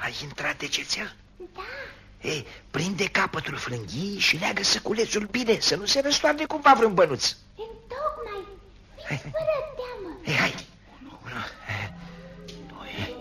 Ai intrat de cețel? Da. Ei, prinde capătul frânghiei și leagă săculețul bine, să nu se răstoarne cumva vreun bănuț. Întocmai. Fiți fără teamă. Ei, hai. 1, 2.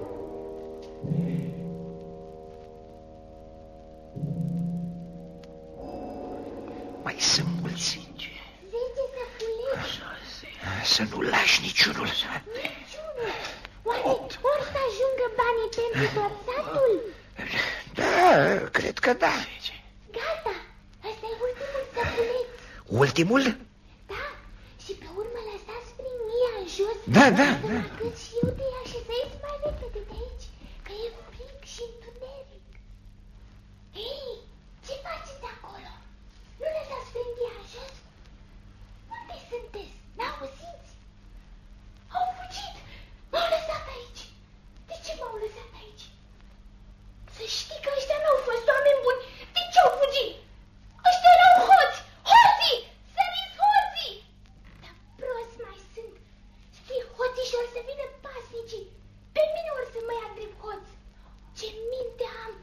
Mai sunt mulți. 10 săculeți. Să nu lași niciunul. Niciunul. Oare ori să ajungă banii pentru tot satul? Da, cred că da. Gata, ăsta e ultimul săculeț. Ultimul? Da, și pe urmă lăsați frânghiea în jos. Da. Cât și eu te așezăiți mai repede de aici, că e frig și întuneric. Hei, ce faceți acolo? Nu lăsați frânghia în jos? Unde sunteți? N-auziți? Au fugit! M-au lăsat aici! De ce m-au lăsat aici? Să știi că ăștia n-au fost oameni buni! De ce au fugit? Ăștia erau hoți! Hoții! Săriți hoții! Dar prost mai sunt! Știi, hoții și or să vină pasnicii! Pe mine or să mă ia drept hoț! Ce minte am!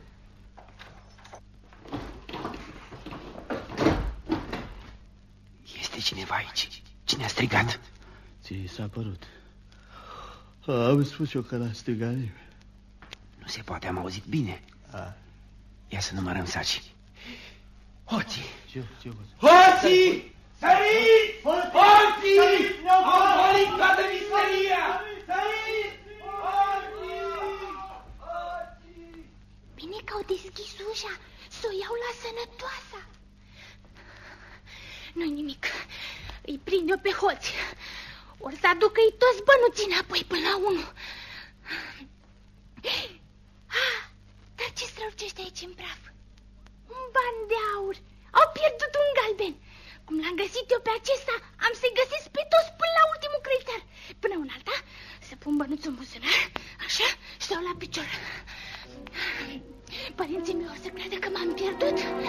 Este cineva aici. Cine a strigat? Ți s-a părut. Am spus eu că l-a strigat nimeni. Nu se poate, am auzit bine. Ia să numărăm saci. Hoții! Hoții! Săriți! Hoții! Au golit toată misteria! Săriți! Bine că au deschis ușa, să o iau la sănătoasa. Nu-i nimic, îi prind eu pe hoți. Or să aducă-i toți bănuții înapoi până la 1. Dar ce strălucește aici în praf? Un ban de aur. Au pierdut un galben. Cum l-am găsit eu pe acesta, am să-i găsesc pe toți până la ultimul creditar. Până un alta, să pun bănuțul în buzunar, așa, și stau la picior. Părinții mei or să creadă că m-am pierdut.